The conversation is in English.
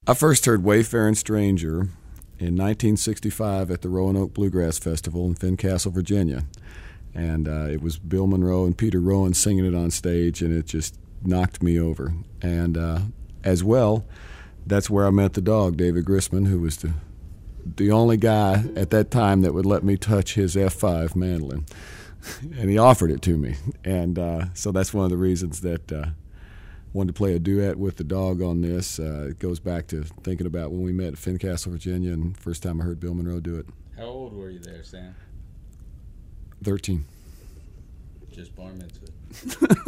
I first heard Wayfaring Stranger in 1965 at the Roanoke Bluegrass Festival in Fincastle, Virginia. And it was Bill Monroe and Peter Rowan singing it on stage, and it just knocked me over. And as well, that's where I met the dog, David Grisman, who was the only guy at that time that would let me touch his F5 mandolin. And he offered it to me. And so that's one of the reasons that wanted to play a duet with the dog on this. It goes back to thinking about when we met at Fincastle, Virginia, and first time I heard Bill Monroe do it. How old were you there, Sam? 13. Just bar mitzvah.